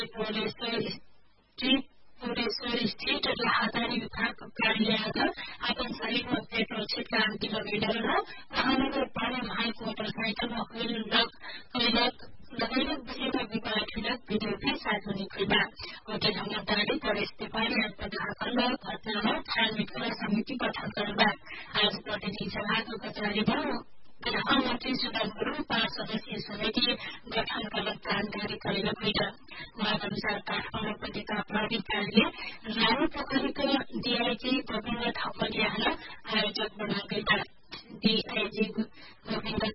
त्रिपुरेश्वर स्थित राहदारी विभागको कार्यालयमा आफ्नो शरीरमा पेट्रोल छिटका आन्टी लगाइरहेर महानगरपालिका महाल मोटरसाइकलमा लगाइरक विषयमा विवाद हुँदा भिडियो भी सार्वजनिक हुँदा होटल हमदारी परेश नेपाली प्रधान घटनामा छानबिन गर्न समिति गठन गर्दा आज प्रतिनिधि सभाको कचहरीमा प्रधानमन्त्री सुदान गुरुङ 5 सदस्यीय समिति गठन गर्न जानकारी गरेको होइन उहाँका अनुसार काठमाडौँ उपत्यका प्रहरी कार्यालय रानी पोखरीको डीआईजी गोविन्द थपलियालाई आयोजक बनाएका डीआईजी गोविन्द